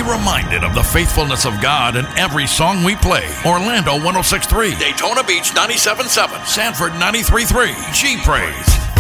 Be reminded of the faithfulness of God in every song we play. Orlando 106.3, Daytona Beach 97.7, Sanford 93.3, G Praise.